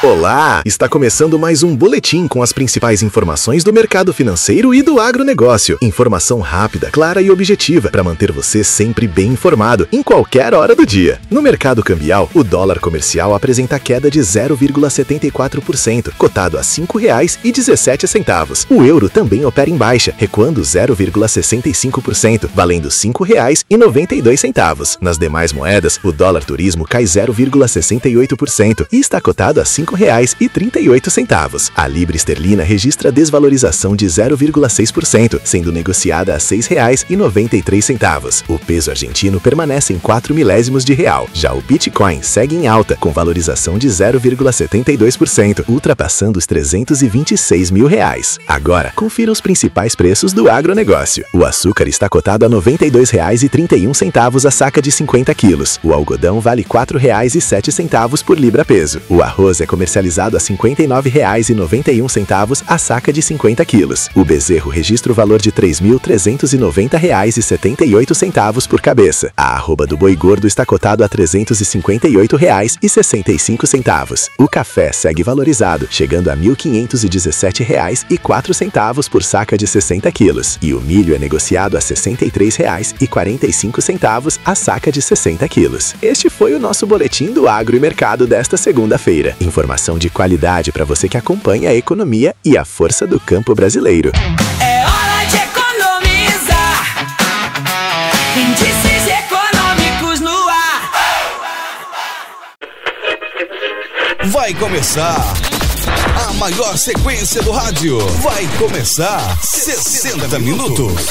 Olá! Está começando mais um boletim com as principais informações do mercado financeiro e do agronegócio. Informação rápida, clara e objetiva para manter você sempre bem informado em qualquer hora do dia. No mercado cambial, o dólar comercial apresenta queda de 0,74%, cotado a R$ 5,17. O euro também opera em baixa, recuando 0,65%, valendo R$ 5,92. Nas demais moedas, o dólar turismo cai 0,68% e está cotado a R$ 5,38. A libra esterlina registra desvalorização de 0,6%, sendo negociada a R$ 6,93. O peso argentino permanece em 4 milésimos de real. Já o Bitcoin segue em alta, com valorização de 0,72%, ultrapassando os R$ 326 mil. Agora, confira os principais preços do agronegócio. O açúcar está cotado a R$ 92,31 a saca de 50 quilos. O algodão vale R$ 4,07 por libra peso. O arroz é comercializado a R$ 59,91 a saca de 50 quilos. O bezerro registra o valor de R$ 3.390,78 por cabeça. A arroba do boi gordo está cotado a R$ 358,65. O café segue valorizado, chegando a R$ 1.517,04 por saca de 60 quilos. E o milho é negociado a R$ 63,45 a saca de 60 quilos. Este foi o nosso boletim do Agro e Mercado desta segunda-feira. Informação de qualidade para você que acompanha a economia e a força do campo brasileiro. É hora de economizar. Índices econômicos no ar. Vai começar a maior sequência do rádio. Vai começar 60 minutos.